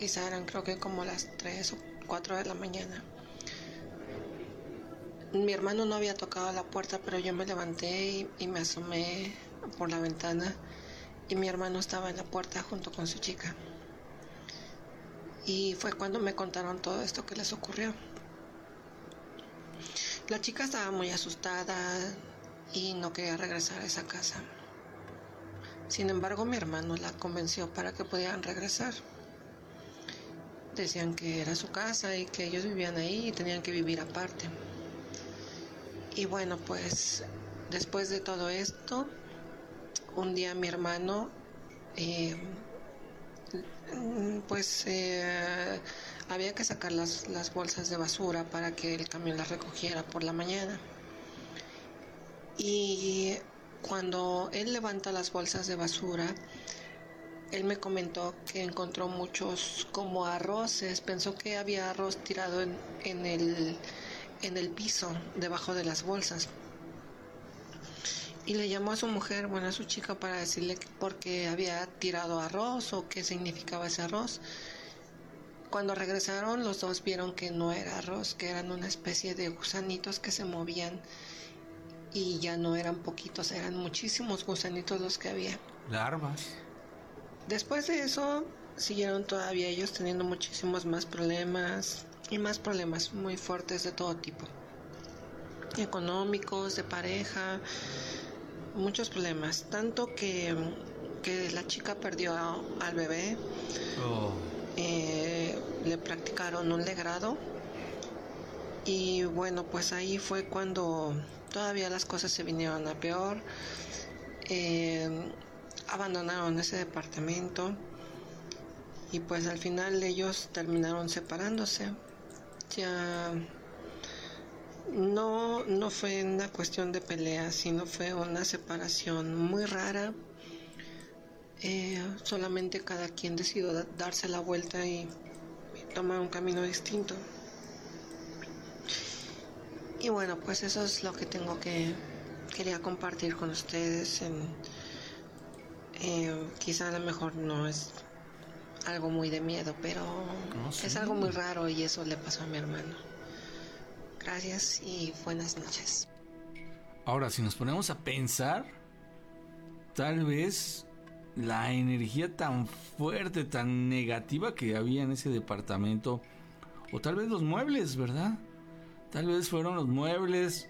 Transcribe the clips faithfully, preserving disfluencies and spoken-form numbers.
quizá eran creo que como las tres o cuatro de la mañana. Mi hermano no había tocado la puerta, pero yo me levanté y, y me asomé por la ventana y mi hermano estaba en la puerta junto con su chica. Y fue cuando me contaron todo esto que les ocurrió. La chica estaba muy asustada y no quería regresar a esa casa. Sin embargo, mi hermano la convenció para que pudieran regresar. Decían que era su casa y que ellos vivían ahí y tenían que vivir aparte. Y bueno, pues después de todo esto, un día mi hermano eh, pues eh, había que sacar las, las bolsas de basura para que el camión las recogiera por la mañana. Y cuando él levanta las bolsas de basura, él me comentó que encontró muchos como arroces. Pensó que había arroz tirado en, en, el, en el piso, debajo de las bolsas. Y le llamó a su mujer, bueno, a su chica, para decirle por qué había tirado arroz o qué significaba ese arroz. Cuando regresaron, los dos vieron que no era arroz, que eran una especie de gusanitos que se movían. Y ya no eran poquitos, eran muchísimos gusanitos los que había. Larvas. Después de eso, siguieron todavía ellos teniendo muchísimos más problemas. Y más problemas muy fuertes de todo tipo. Económicos, de pareja, muchos problemas. Tanto que, que la chica perdió a, al bebé. Oh. Eh, le practicaron un legrado. Y bueno, pues ahí fue cuando todavía las cosas se vinieron a peor. Eh, abandonaron ese departamento y pues al final ellos terminaron separándose. Ya no, no fue una cuestión de pelea, sino fue una separación muy rara. Eh, solamente cada quien decidió da- darse la vuelta y, y tomar un camino distinto. Y bueno, pues eso es lo que tengo que quería compartir con ustedes. En, eh, quizá a lo mejor no es algo muy de miedo, pero No, sí. es algo muy raro y eso le pasó a mi hermano. Gracias y buenas noches. Ahora, si nos ponemos a pensar, tal vez la energía tan fuerte, tan negativa que había en ese departamento, o tal vez los muebles, ¿verdad? Tal vez fueron los muebles.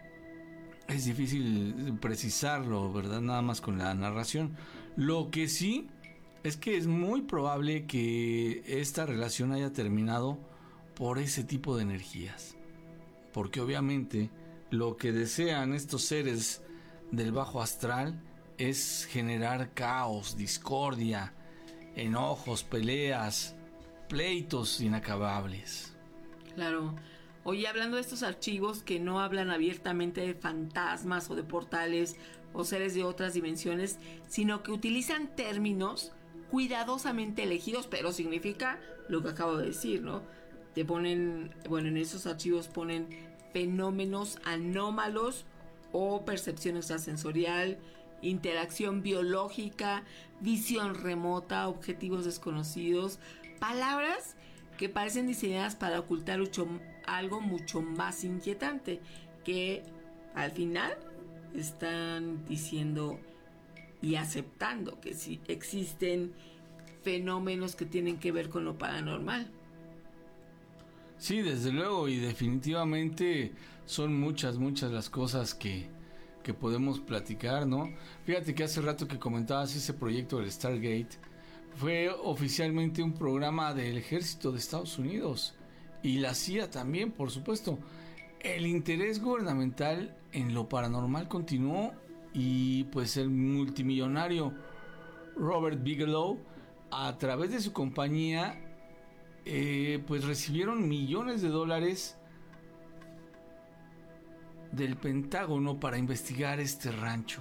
Es difícil precisarlo, ¿verdad? Nada más con la narración. Lo que sí es que es muy probable que esta relación haya terminado por ese tipo de energías. Porque obviamente lo que desean estos seres del bajo astral es generar caos, discordia, enojos, peleas, pleitos inacabables. Claro. Oye, hablando de estos archivos que no hablan abiertamente de fantasmas o de portales o seres de otras dimensiones, sino que utilizan términos cuidadosamente elegidos, pero significa lo que acabo de decir, ¿no? Te ponen, bueno, en esos archivos ponen fenómenos anómalos o percepción extrasensorial, interacción biológica, visión remota, objetivos desconocidos, palabras que parecen diseñadas para ocultar mucho, algo mucho más inquietante, que al final están diciendo y aceptando que sí existen fenómenos que tienen que ver con lo paranormal. Sí, desde luego, y definitivamente son muchas, muchas las cosas que, que podemos platicar, ¿no? Fíjate que hace rato que comentabas ese proyecto del Stargate, fue oficialmente un programa del Ejército de Estados Unidos y la C I A también, por supuesto. El interés gubernamental en lo paranormal continuó y pues el multimillonario Robert Bigelow, a través de su compañía, eh, pues recibieron millones de dólares del Pentágono para investigar este rancho.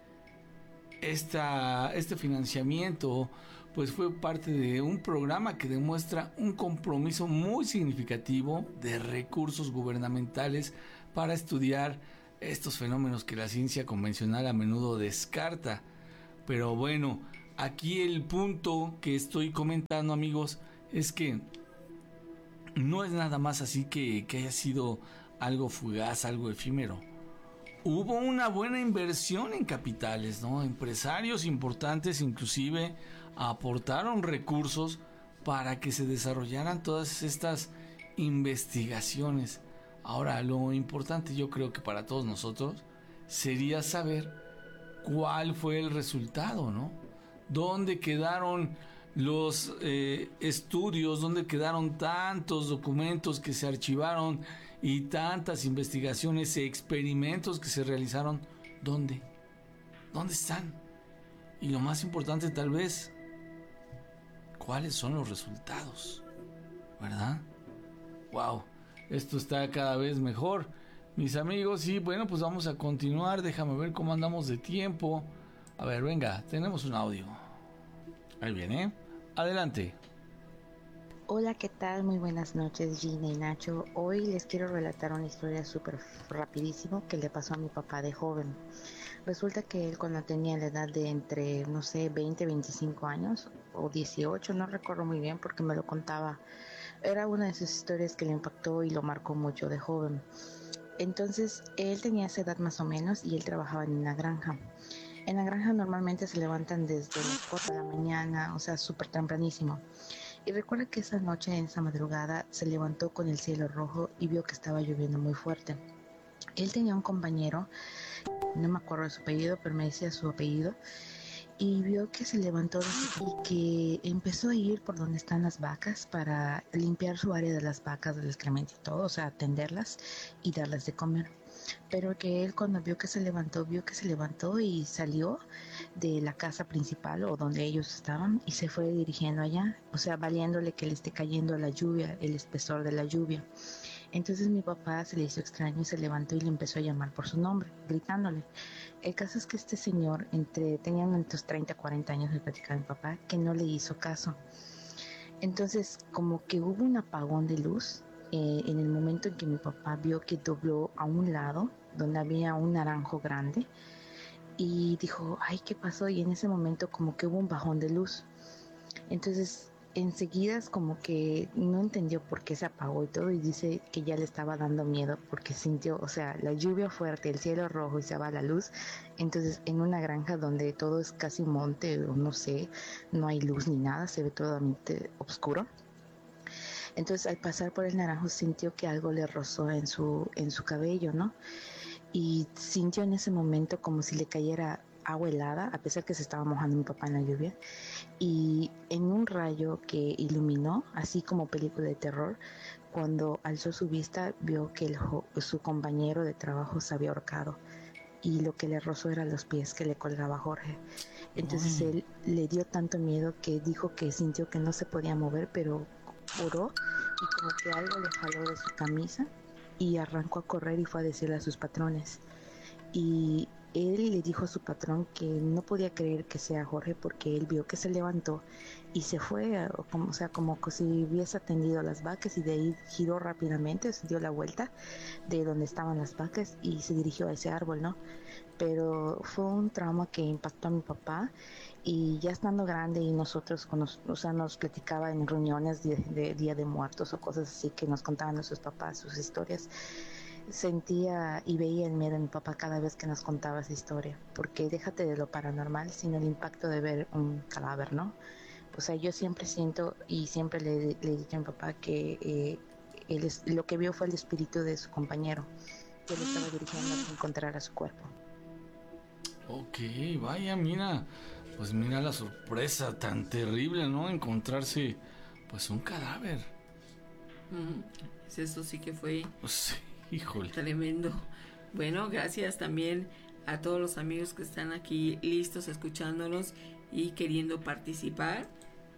Esta, este financiamiento pues fue parte de un programa que demuestra un compromiso muy significativo de recursos gubernamentales para estudiar estos fenómenos que la ciencia convencional a menudo descarta. Pero bueno, aquí el punto que estoy comentando, amigos, es que no es nada más así que, que haya sido algo fugaz, algo efímero. Hubo una buena inversión en capitales, ¿no? Empresarios importantes inclusive aportaron recursos para que se desarrollaran todas estas investigaciones. Ahora, lo importante yo creo que para todos nosotros sería saber cuál fue el resultado, ¿no? ¿Dónde quedaron los eh, estudios? ¿Dónde quedaron tantos documentos que se archivaron y tantas investigaciones e experimentos que se realizaron? ¿Dónde? ¿Dónde están? Y lo más importante tal vez, ¿cuáles son los resultados? ¿Verdad? ¡Wow! Esto está cada vez mejor, mis amigos. Y bueno, pues vamos a continuar. Déjame ver cómo andamos de tiempo. A ver, venga, tenemos un audio. Ahí viene. Adelante. Hola, ¿qué tal? Muy buenas noches, Gina y Nacho. Hoy les quiero relatar una historia súper rapidísimo que le pasó a mi papá de joven. Resulta que él, cuando tenía la edad de entre, no sé, veinte, veinticinco años o dieciocho, no recuerdo muy bien porque me lo contaba. Era una de esas historias que le impactó y lo marcó mucho de joven. Entonces, él tenía esa edad más o menos y él trabajaba en una granja. En la granja normalmente se levantan desde las cuatro de la mañana, o sea, súper tempranísimo. Y recuerda que esa noche, en esa madrugada, se levantó con el cielo rojo y vio que estaba lloviendo muy fuerte. Él tenía un compañero, no me acuerdo de su apellido, pero me decía su apellido, y vio que se levantó y que empezó a ir por donde están las vacas para limpiar su área de las vacas, del excremento y todo, o sea, atenderlas y darles de comer. Pero que él, cuando vio que se levantó, vio que se levantó y salió de la casa principal o donde ellos estaban y se fue dirigiendo allá, o sea, valiéndole que le esté cayendo la lluvia, el espesor de la lluvia. Entonces mi papá se le hizo extraño y se levantó y le empezó a llamar por su nombre, gritándole. El caso es que este señor, entre tenían entre treinta y cuarenta años, me platicaba mi papá, que no le hizo caso. Entonces, como que hubo un apagón de luz eh, en el momento en que mi papá vio que dobló a un lado, donde había un naranjo grande, y dijo, ay, ¿qué pasó? Y en ese momento como que hubo un bajón de luz. Entonces, enseguida es como que no entendió por qué se apagó y todo, y dice que ya le estaba dando miedo porque sintió, o sea, la lluvia fuerte, el cielo rojo y se va la luz. Entonces, en una granja donde todo es casi monte, o no sé, no hay luz ni nada, se ve totalmente oscuro. Entonces, al pasar por el naranjo sintió que algo le rozó en su, en su cabello, ¿no? Y sintió en ese momento como si le cayera agua helada, a pesar que se estaba mojando mi papá en la lluvia. Y en un rayo que iluminó, así como película de terror, cuando alzó su vista vio que el, su compañero de trabajo se había ahorcado y lo que le rozó eran los pies que le colgaba Jorge. Entonces Ay. él le dio tanto miedo que dijo que sintió que no se podía mover, pero oró y como que algo le jaló de su camisa y arrancó a correr y fue a decirle a sus patrones. Y él le dijo a su patrón que no podía creer que sea Jorge porque él vio que se levantó y se fue, o, como, o sea, como si hubiese atendido a las vacas, y de ahí giró rápidamente, se dio la vuelta de donde estaban las vacas y se dirigió a ese árbol, ¿no? Pero fue un trauma que impactó a mi papá, y ya estando grande y nosotros, nos, o sea, nos platicaba en reuniones de, de Día de Muertos o cosas así que nos contaban nuestros papás sus historias. Sentía y veía el miedo de mi papá cada vez que nos contaba esa historia, porque déjate de lo paranormal, sino el impacto de ver un cadáver, ¿no? O sea, yo siempre siento y siempre le, le he dicho a mi papá que eh, él, lo que vio fue el espíritu de su compañero, que le estaba dirigiendo a encontrar a su cuerpo. Ok, vaya, mira, pues mira la sorpresa tan terrible, ¿no? Encontrarse, pues, un cadáver. Mm, eso sí que fue... Sí. Híjole. Tremendo. Bueno, gracias también a todos los amigos que están aquí listos escuchándonos y queriendo participar.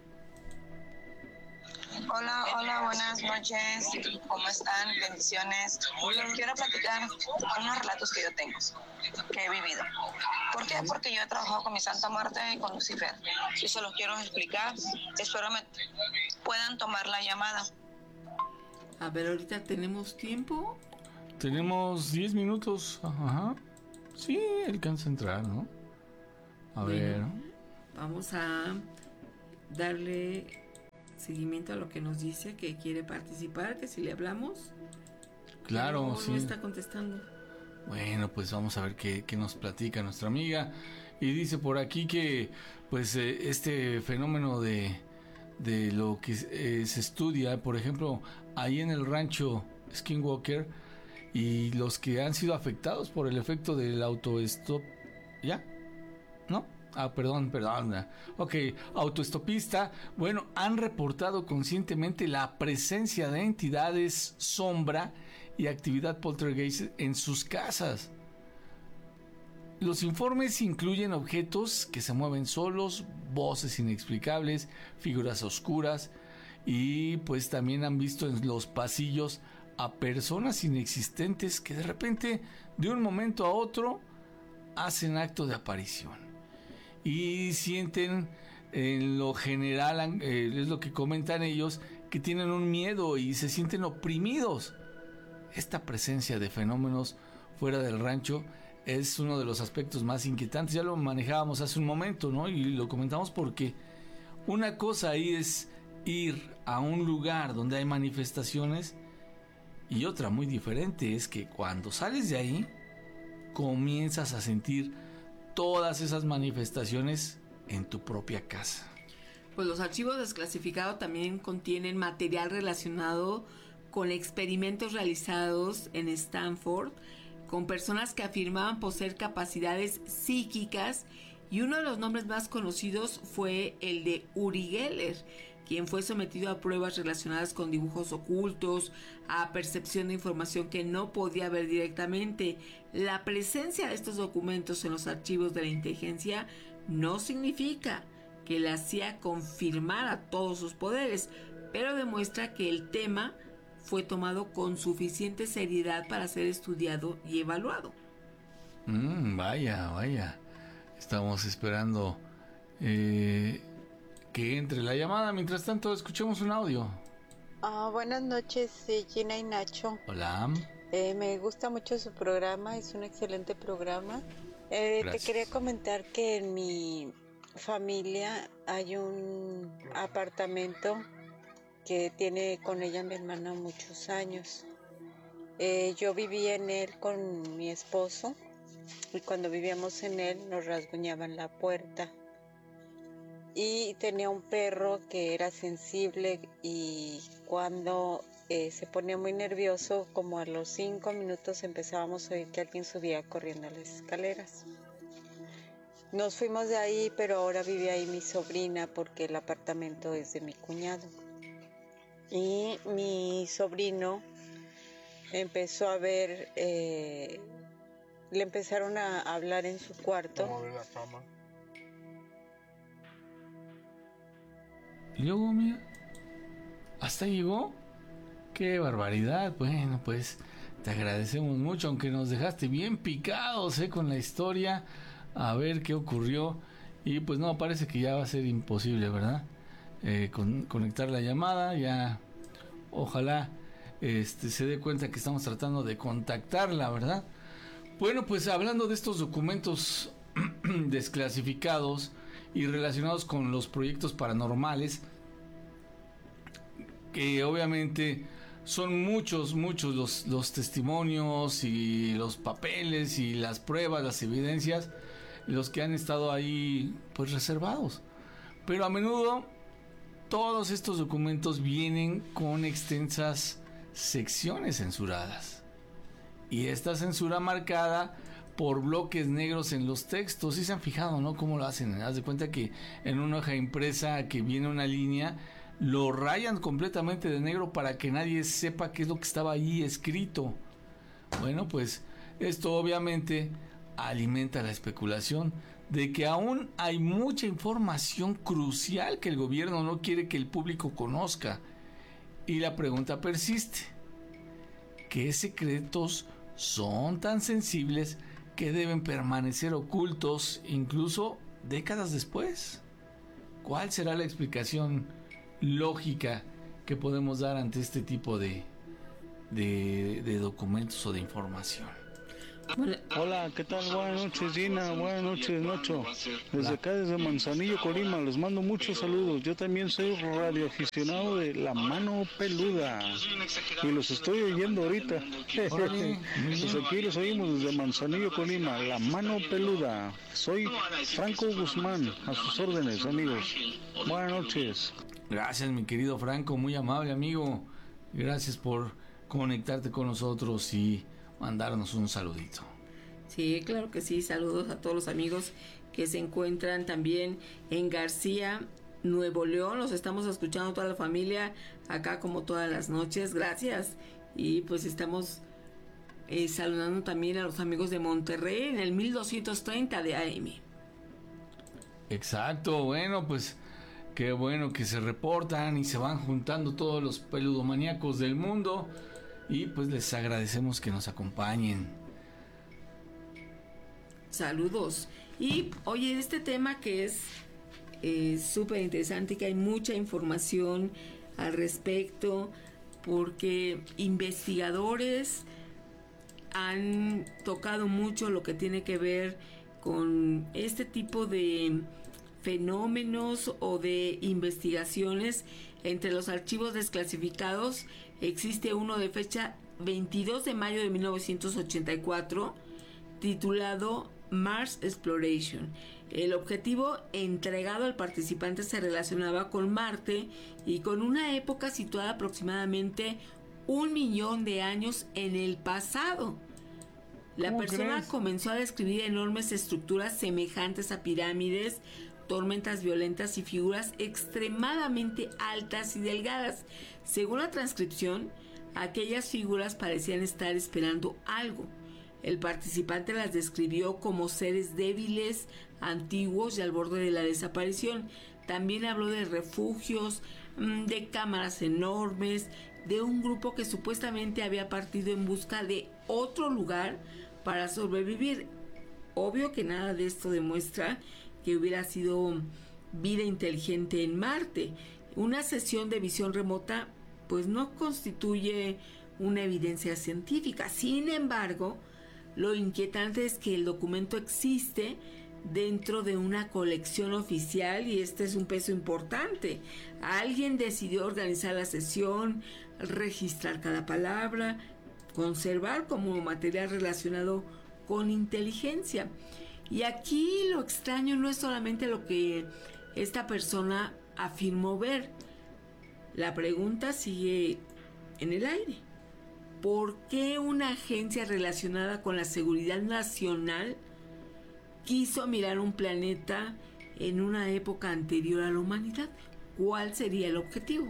Hola, hola, buenas noches. ¿Cómo están? Bendiciones. Quiero platicar unos relatos que yo tengo, que he vivido. ¿Por qué? Porque yo he trabajado con mi Santa Muerte y con Lucifer. Y se los quiero explicar. Espero me puedan tomar la llamada. A ver, ahorita tenemos tiempo. Tenemos diez minutos. Ajá. Sí, alcanza a entrar, ¿no? A bueno, ver. Vamos a darle seguimiento a lo que nos dice, que quiere participar, que si le hablamos, claro, no, sí. no está contestando. Bueno, pues vamos a ver qué, qué nos platica nuestra amiga. Y dice por aquí que pues eh, este fenómeno de, de lo que eh, se estudia, por ejemplo, ahí en el rancho Skinwalker, y los que han sido afectados por el efecto del autoestop, ¿ya? ¿No? Ah, perdón, perdón. Ok, autoestopista, bueno, han reportado conscientemente la presencia de entidades sombra y actividad poltergeist en sus casas. Los informes incluyen objetos que se mueven solos, voces inexplicables, figuras oscuras, y pues también han visto en los pasillos a personas inexistentes que de repente, de un momento a otro, hacen acto de aparición y sienten, en lo general, eh, es lo que comentan ellos, que tienen un miedo y se sienten oprimidos. Esta presencia de fenómenos fuera del rancho es uno de los aspectos más inquietantes. Ya lo manejábamos hace un momento, ¿no? Y lo comentamos porque una cosa ahí es ir a un lugar donde hay manifestaciones, y otra muy diferente es que cuando sales de ahí comienzas a sentir todas esas manifestaciones en tu propia casa. Pues los archivos desclasificados también contienen material relacionado con experimentos realizados en Stanford con personas que afirmaban poseer capacidades psíquicas, y uno de los nombres más conocidos fue el de Uri Geller, quien fue sometido a pruebas relacionadas con dibujos ocultos, a percepción de información que no podía ver directamente. La presencia de estos documentos en los archivos de la inteligencia no significa que la C I A confirmara todos sus poderes, pero demuestra que el tema fue tomado con suficiente seriedad para ser estudiado y evaluado. Mm, vaya, vaya. Estamos esperando eh, que entre la llamada. Mientras tanto, escuchemos un audio. Uh, buenas noches, eh, Gina y Nacho. Hola. Eh, me gusta mucho su programa, es un excelente programa. Eh, te quería comentar que en mi familia hay un apartamento que tiene con ella mi hermana muchos años. Eh, yo vivía en él con mi esposo, y cuando vivíamos en él nos rasguñaban la puerta. Y tenía un perro que era sensible, y cuando eh, se ponía muy nervioso, como a los cinco minutos empezábamos a oír que alguien subía corriendo las escaleras. Nos fuimos de ahí, pero ahora vive ahí mi sobrina porque el apartamento es de mi cuñado. Y mi sobrino empezó a ver, eh, le empezaron a hablar en su cuarto. Vamos a ver la cama. Y luego, mira, hasta llegó. Qué barbaridad. Bueno, pues te agradecemos mucho, aunque nos dejaste bien picados eh, con la historia. A ver qué ocurrió. Y pues no, parece que ya va a ser imposible, ¿verdad? Eh, con, conectar la llamada. Ya, ojalá este, se dé cuenta que estamos tratando de contactarla, ¿verdad? Bueno, pues hablando de estos documentos desclasificados y relacionados con los proyectos paranormales, que obviamente son muchos, muchos los, los testimonios y los papeles y las pruebas, las evidencias, los que han estado ahí pues reservados. Pero a menudo todos estos documentos vienen con extensas secciones censuradas, y esta censura marcada por bloques negros en los textos. ¿Sí se han fijado, no? Cómo lo hacen. Haz de cuenta que en una hoja impresa que viene una línea, lo rayan completamente de negro para que nadie sepa qué es lo que estaba ahí escrito. Bueno, pues esto obviamente alimenta la especulación de que aún hay mucha información crucial que el gobierno no quiere que el público conozca. Y la pregunta persiste: ¿qué secretos son tan sensibles que deben permanecer ocultos incluso décadas después? ¿Cuál será la explicación lógica que podemos dar ante este tipo de, de, de documentos o de información? Hola, ¿qué tal? Buenas noches, Gina. Buenas noches, Nacho. Desde acá, desde Manzanillo, Colima, les mando muchos saludos. Yo también soy radioaficionado de La Mano Peluda y los estoy oyendo ahorita. Pues aquí los oímos desde Manzanillo, Colima, La Mano Peluda. Soy Franco Guzmán, a sus órdenes, amigos. Buenas noches. Gracias, mi querido Franco, muy amable amigo. Gracias por conectarte con nosotros y mandarnos un saludito. Sí, claro que sí. Saludos a todos los amigos que se encuentran también en García, Nuevo León. Los estamos escuchando toda la familia acá como todas las noches. Gracias. Y pues estamos eh, saludando también a los amigos de Monterrey en el mil doscientos treinta de A M. Exacto. Bueno, pues qué bueno que se reportan y se van juntando todos los peludomaníacos del mundo. Y pues les agradecemos que nos acompañen. Saludos. Y oye, este tema que es súper eh, interesante, que hay mucha información al respecto, porque investigadores han tocado mucho lo que tiene que ver con este tipo de fenómenos o de investigaciones. Entre los archivos desclasificados existe uno de fecha veintidós de mayo de mil novecientos ochenta y cuatro titulado Mars Exploration. El objetivo entregado al participante se relacionaba con Marte y con una época situada aproximadamente un millón de años en el pasado. La persona crees? comenzó a describir enormes estructuras semejantes a pirámides, tormentas violentas y figuras extremadamente altas y delgadas. Según la transcripción, aquellas figuras parecían estar esperando algo. El participante las describió como seres débiles, antiguos y al borde de la desaparición. También habló de refugios, de cámaras enormes, de un grupo que supuestamente había partido en busca de otro lugar para sobrevivir. Obvio que nada de esto demuestra que hubiera sido vida inteligente en Marte. Una sesión de visión remota pues no constituye una evidencia científica. Sin embargo, lo inquietante es que el documento existe dentro de una colección oficial y este es un peso importante. Alguien decidió organizar la sesión, registrar cada palabra, conservar como material relacionado con inteligencia. Y aquí lo extraño no es solamente lo que esta persona afirmó ver. La pregunta sigue en el aire. ¿Por qué una agencia relacionada con la seguridad nacional quiso mirar un planeta en una época anterior a la humanidad? ¿Cuál sería el objetivo?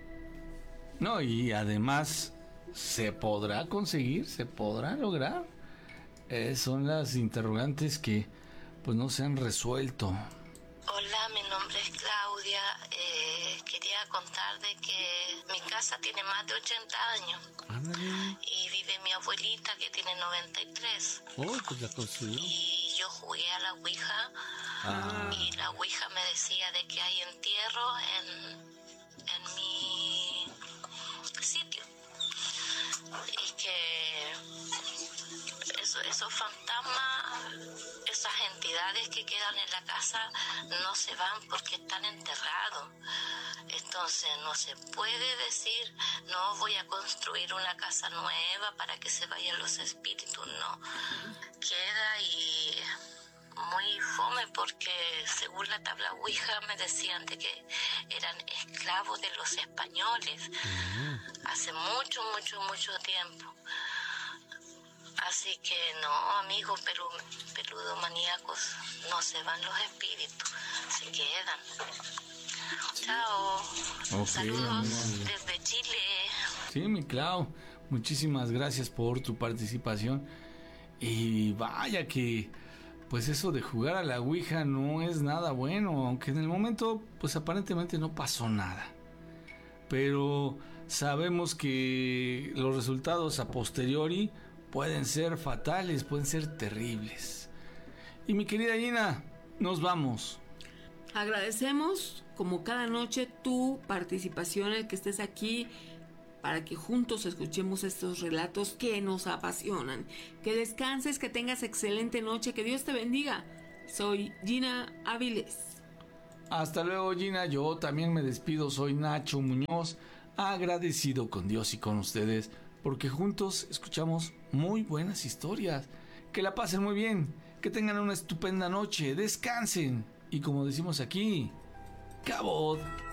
No, y además, ¿se podrá conseguir? ¿Se podrá lograr? Eh, son las interrogantes que pues no se han resuelto. Hola, mi nombre es Claudia. Eh, quería contar de que mi casa tiene más de ochenta años. Ándale. Y vive mi abuelita que tiene noventa y tres. Oh, pues la construyó. Y yo jugué a la Ouija. Ah. Y la Ouija me decía de que hay entierro en, en mi sitio. Y que eso, esos fantasmas, esas entidades que quedan en la casa no se van porque están enterrados. Entonces no se puede decir, no voy a construir una casa nueva para que se vayan los espíritus, no. Queda y muy fome porque según la tabla Ouija me decían de que eran esclavos de los españoles hace mucho, mucho, mucho tiempo. Así que no, amigos pelu, peludomaníacos, no se van los espíritus, se quedan. Chao. Okay, saludos amiga. desde Chile. Sí, mi Clau, muchísimas gracias por tu participación. Y vaya que pues eso de jugar a la Ouija no es nada bueno, aunque en el momento pues aparentemente no pasó nada. Pero sabemos que los resultados a posteriori pueden ser fatales, pueden ser terribles. Y mi querida Gina, nos vamos. Agradecemos como cada noche tu participación, el que estés aquí para que juntos escuchemos estos relatos que nos apasionan. Que descanses, que tengas excelente noche, que Dios te bendiga. Soy Gina Áviles. Hasta luego, Gina. Yo también me despido. Soy Nacho Muñoz, agradecido con Dios y con ustedes, porque juntos escuchamos muy buenas historias. Que la pasen muy bien, que tengan una estupenda noche, descansen y, como decimos aquí, cabot.